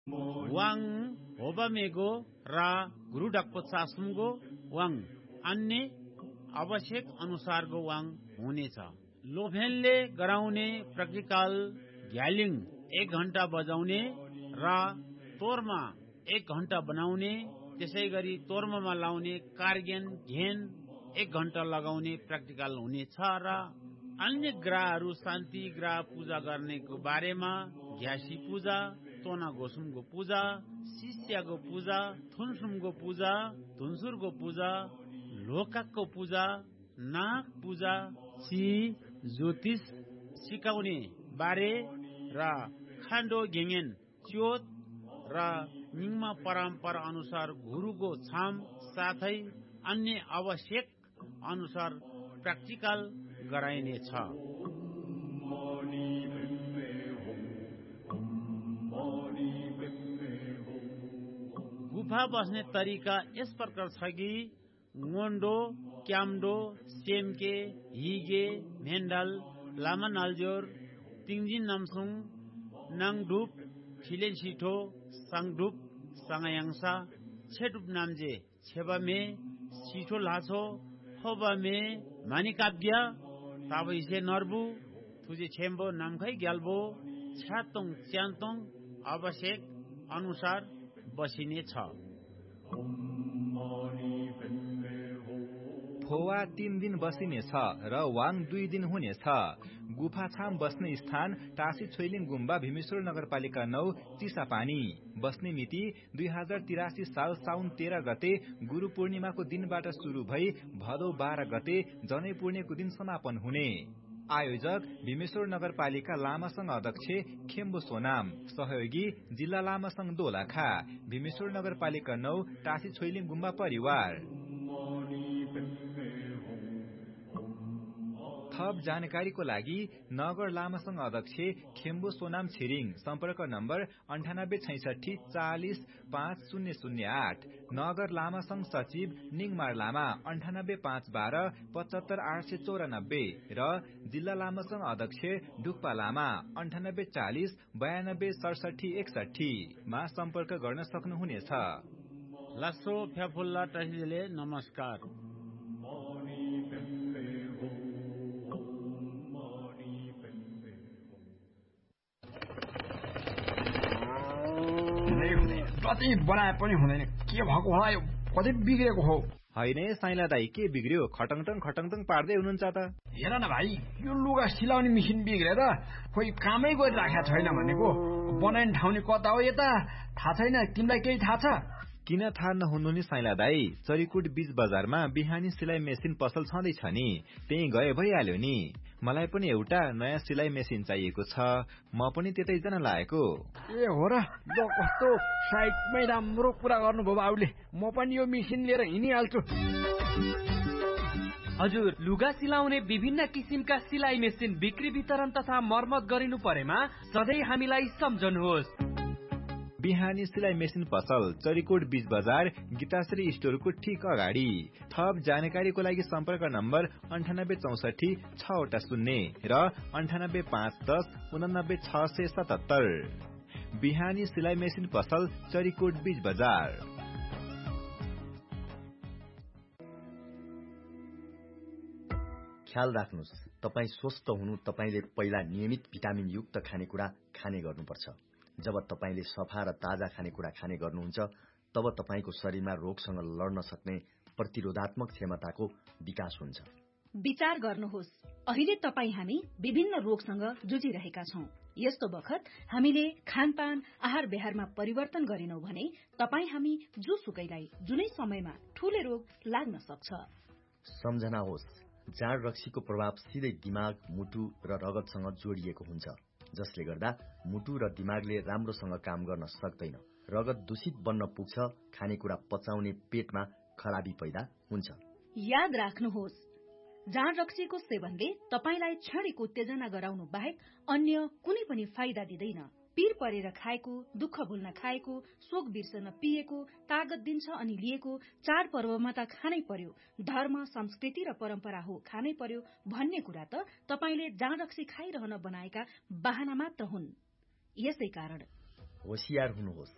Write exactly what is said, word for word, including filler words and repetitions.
Wang होबमेगो र गुरुडक्को चासुमगो Wang अन्य आवश्यक अनुसारको वाङ हुनेछ। लोफेनले गराउने प्र्याक्टिकल ग्यालिङ एक घण्टा बजाउने र तोरमा एक घण्टा बनाउने, त्यसै गरी तोर्ममा लाउने कार्गेन घेन एक घण्टा लगाउने प्र्याक्टिकल हुनेछ र अन्य ग्रहहरू शान्ति ग्रह पूजा गर्नेको बारेमा घ्यासी पूजा, तोना गोसुमको पूजा, शिष्यको पूजा, थुनसुमको पूजा, धुन्सुरको पूजा, लोकाकको पूजा, नाग पूजा, सी ज्योतिष सिकाउने बारे र खान्डो घेङेन च्योत र निङमा परम्परा अनुसार गुरुको छाम साथै अन्य आवश्यक अनुसार प्र्याक्टिकल गराइनेछ। गुफा बस्ने तरिका यस प्रकार छ कि ngondo, क्याम्डो, सेमके, हिगे, मेन्डल, लामा नालजोर, तिङजिन नामसुङ, नाङडुप, ठिलेन सिठो, साङडुप, साङायाङसा, छेडुप नामजे, छेबामे, सिठो लाछो, होबामे, मानिकाव्य, ताबैसे नर्बु, थुजे छेम्बो नामखै ग्याल्बो, छ्यातोङ च्यान्तोङ आवश्यक अनुसार बसिने छ। फोवा तीन दिन बसिनेछ र वाङ दुई दिन हुनेछ। गुफा छाम बस्ने स्थान टासी छोइलिङ गुम्बा भीमेश्वर नगरपालिका नौ चिसापानी। बस्ने मिति दुई हजार तिरासी साल साउन तेह्र गते गुरु पूर्णिमाको दिनबाट शुरू भई भदौ बाह्र गते जनै पूर्णेको दिन समापन हुने। आयोजक भीमेश्वर नगरपालिका लामासंघ अध्यक्ष खेम्बो सोनाम, सहयोगी जिल्ला लामासंघ दोलखा, भीमेश्वर नगरपालिका नौ टासी छोइलिङ गुम्बा परिवार। थप जानकारीको लागि नगर लामासंघ अध्यक्ष खेम्बो सोनाम छिरिङ, सम्पर्क नम्बर अन्ठानब्बे छैसठी चालिस पाँच शून्य शून्य आठ, नगर लामासंघ सचिव निङमार लामा अन्ठानब्बे पाँच बाह्र पचहत्तर आठ सय चौरानब्बे र जिल्ला लामासंघ अध्यक्ष ढुक्पा लामा अन्ठानब्बे चालिस बयानब्बे सडसठी एकसठी मा सम्पर्क गर्न सक्नुहुनेछ। लासो फ्याफुल्ला टसीले नमस्कार। कति बनाए पनि हुँदैन, के भएको होला, यो कति बिग्रेको हो। होइन साइला दाई, के बिग्रियो? खटङटङ खटङटङ पार्दै हुनुहुन्छ त। हेर न भाइ, यो लुगा सिलाउने मेसिन बिग्रेर खोइ कामै गरिराखेको छैन भनेको। बनाइने ठाउँ नि कता हो यता थाहा छैन, तिमीलाई केही थाहा छ? किन थाहा नहुनु नि साइला दाई, चरीकोट बीच बजारमा बिहानी सिलाइ मेसिन पसल छँदैछ नि, त्यही गए भइहाल्यो नि। मलाई पनि एउटा नयाँ सिलाइ मेसिन चाहिएको छ, म पनि त्यतै जान लागेको। ए हो र, ल कस्तो साइडमै राम्रो कुरा गर्नुभयो बाबुले, म पनि यो मेसिन लिएर हिँडिहाल्छु। हजुर, लुगा सिलाउने विभिन्न किसिमका सिलाइ मेसिन बिक्री वितरण तथा मर्मत गरिनु परेमा सधैँ हामीलाई सम्झनुहोस्। बिहानी सिलाइ मेसिन पसल चरीकोट बीच बजार गीताश्री स्टोरको ठिक अगाडि। थप जानकारीको लागि सम्पर्क नम्बर अन्ठानब्बे चौसठी छवटा शून्य र अन्ठानब्बे पाँच दस उनानब्बे छ सय सतहत्तर। बिहानी सिलाइ मेसिन पसल चरीकोट बीच बजार। ख्याल राख्नुहोस्, तपाईँ स्वस्थ हुनु तपाईले पहिला नियमित भिटामिन युक्त खानेकुरा खाने गर्नुपर्छ। जब तपाईले सफा र ताजा खानेकुरा खाने गर्नुहुन्छ, तब तपाईको शरीरमा रोगसँग लड्न सक्ने प्रतिरोधात्मक क्षमताको विकास हुन्छ। विचार गर्नुहोस्, अहिले तपाईँ हामी विभिन्न रोगसँग जुझिरहेका छौं। यस्तो बखत हामीले खानपान आहार व्यवहारमा परिवर्तन गरिनौ भने तपाईँ हामी जोसुकैलाई जुनै समयमा ठूले रोग लाग्न सक्छ। सम्झना होस्, जाँड रक्सीको प्रभाव सिधै दिमाग, मुटु र रगतसँग जोडिएको हुन्छ, जसले गर्दा मुटु र दिमागले राम्रोसँग काम गर्न सक्दैन। रगत दूषित बन्न पुग्छ, खानेकुरा पचाउने पेटमा खराबी पैदा हुन्छ। याद राख्नुहोस्, जाँड रक्सीको सेवनले तपाईलाई क्षणिक उत्तेजना गराउनु बाहेक अन्य कुनै पनि फाइदा दिँदैन। पीर परेर खाएको, दुःख भुल्न खाएको, शोक बिर्सन पिएको, तागत दिन्छ अनि लिएको, चाडपर्वमा त खानै पर्यो, धर्म संस्कृति र परम्परा हो खानै पर्यो भन्ने कुरा त तपाईले जाँड रक्सी खाइरहन बनाएका बहाना मात्र हुन्। यसै कारण होशियार हुनुहोस्।